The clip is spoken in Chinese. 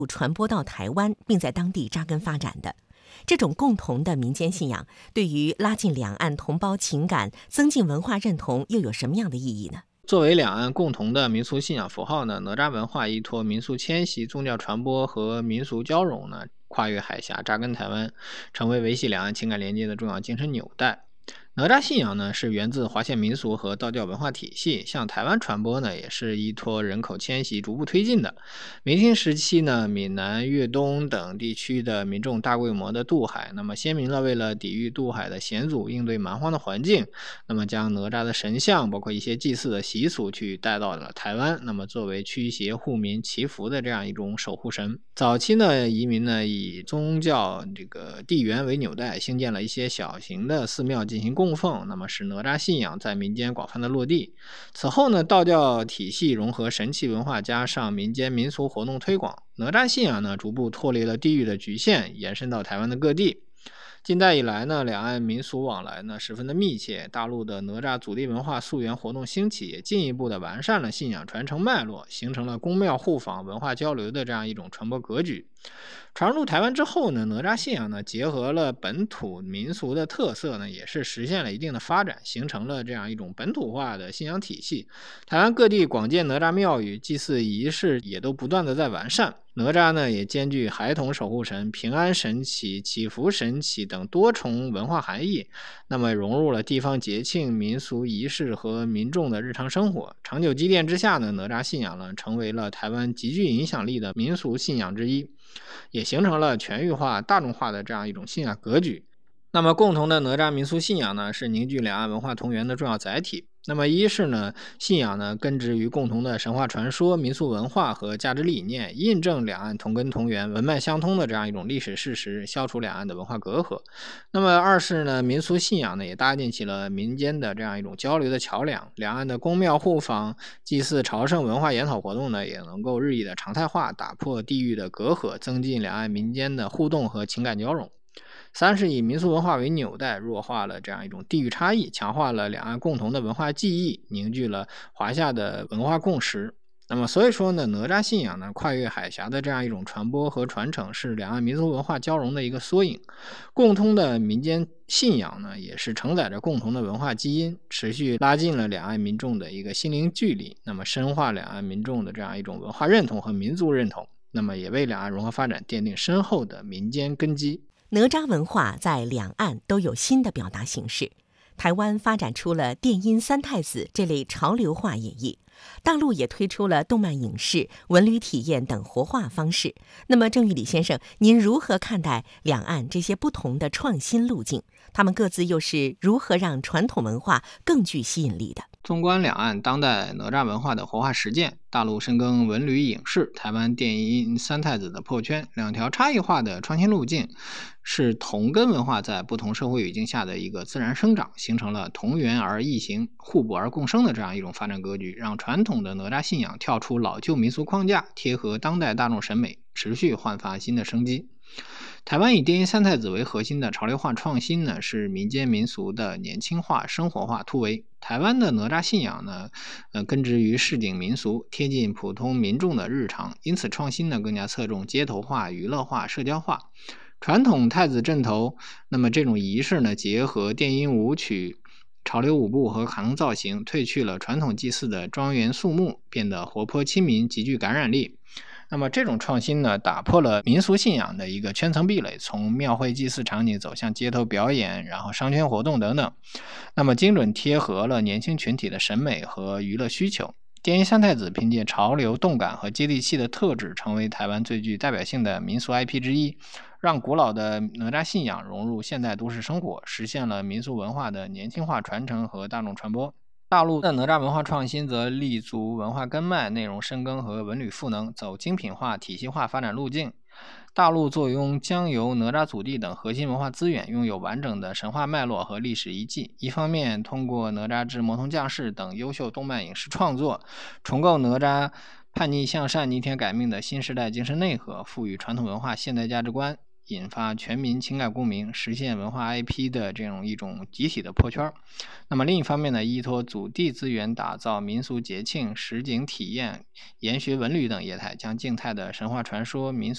传播到台湾，并在当地扎根发展的。这种共同的民间信仰，对于拉近两岸同胞情感、增进文化认同，又有什么样的意义呢？ 作为两岸共同的民俗信仰符号呢，哪吒文化依托民俗迁徙、宗教传播和民俗交融呢，跨越海峡扎根台湾，成为维系两岸情感连接的重要精神纽带。哪吒信仰呢，是源自华夏民俗和道教文化体系，向台湾传播呢，也是依托人口迁徙逐步推进的。明清时期呢，闽南、粤东等地区的民众大规模的渡海，那么先民呢，为了抵御渡海的险阻，应对蛮荒的环境，那么将哪吒的神像，包括一些祭祀的习俗去带到了台湾，那么作为驱邪护民、祈福的这样一种守护神。早期呢，移民呢以宗教地缘为纽带，兴建了一些小型的寺庙进行供奉，那么使哪吒信仰在民间广泛的落地。此后呢，道教体系融合神奇文化加上民间民俗活动推广，哪吒信仰呢逐步脱离了地域的局限，延伸到台湾的各地。近代以来呢，两岸民俗往来呢十分的密切，大陆的哪吒祖地文化溯源活动兴起，也进一步的完善了信仰传承脉络，形成了宫庙互访、文化交流的这样一种传播格局。传入台湾之后呢，哪吒信仰呢结合了本土民俗的特色呢，也是实现了一定的发展，形成了这样一种本土化的信仰体系。台湾各地广建哪吒庙宇，祭祀仪式也都不断的在完善。哪吒呢也兼具孩童守护神、平安神祇、祈福神祇等多重文化含义，那么融入了地方节庆、民俗仪式和民众的日常生活。长久积淀之下呢，哪吒信仰呢成为了台湾极具影响力的民俗信仰之一，也形成了全域化、大众化的这样一种信仰格局。那么共同的哪吒民俗信仰呢，是凝聚两岸文化同源的重要载体。那么一是呢，信仰呢根植于共同的神话传说、民俗文化和价值理念，印证两岸同根同源、文脉相通的这样一种历史事实，消除两岸的文化隔阂。那么二是呢，民俗信仰呢也搭建起了民间的这样一种交流的桥梁，两岸的宫庙互访、祭祀朝圣文化研讨活动呢，也能够日益的常态化，打破地域的隔阂，增进两岸民间的互动和情感交融。三是以民俗文化为纽带，弱化了这样一种地域差异，强化了两岸共同的文化记忆，凝聚了华夏的文化共识。那么所以说呢，哪吒信仰呢跨越海峡的这样一种传播和传承，是两岸民族文化交融的一个缩影。共通的民间信仰呢，也是承载着共同的文化基因，持续拉近了两岸民众的一个心灵距离，那么深化两岸民众的这样一种文化认同和民族认同，那么也为两岸融合发展奠定深厚的民间根基。 哪吒文化在两岸都有新的表达形式，台湾发展出了电音三太子这类潮流化演绎，大陆也推出了动漫影视、文旅体验等活化方式。那么郑玉礼先生，您如何看待两岸这些不同的创新路径？他们各自又是如何让传统文化更具吸引力的？ 纵观两岸当代哪吒文化的活化实践，大陆深耕文旅影视，台湾电音三太子的破圈，两条差异化的创新路径，是同根文化在不同社会语境下的一个自然生长，形成了同源而异形、互补而共生的这样一种发展格局，让传统的哪吒信仰跳出老旧民俗框架，贴合当代大众审美，持续焕发新的生机。台湾以电音三太子为核心的潮流化创新呢，是民间民俗的年轻化、生活化突围。台湾的哪吒信仰呢，根植于市井民俗，贴近普通民众的日常，因此创新呢更加侧重街头化、娱乐化、社交化。传统太子阵头，那么这种仪式呢，结合电音舞曲、潮流舞步和卡通造型，褪去了传统祭祀的庄严肃穆，变得活泼亲民，极具感染力。那么这种创新呢，打破了民俗信仰的一个圈层壁垒，从庙会祭祀场景走向街头表演，然后商圈活动等等，那么精准贴合了年轻群体的审美和娱乐需求。电音三太子凭借潮流、动感和接地气的特质，成为台湾最具代表性的民俗 IP 之一，让古老的哪吒信仰融入现代都市生活，实现了民俗文化的年轻化传承和大众传播。大陆的哪吒文化创新则立足文化根脉、内容深耕和文旅赋能，走精品化、体系化发展路径。大陆坐拥江油、哪吒祖地等核心文化资源，拥有完整的神话脉络和历史遗迹。一方面，通过哪吒之魔童降世等优秀动漫影视创作，重构哪吒叛逆向善、逆天改命的新时代精神内核，赋予传统文化现代价值观，引发全民情感共鸣，实现文化 IP 的这种一种集体的破圈。那么另一方面呢，依托祖地资源打造民俗节庆、实景体验、研学文旅等业态，将静态的神话传说、民俗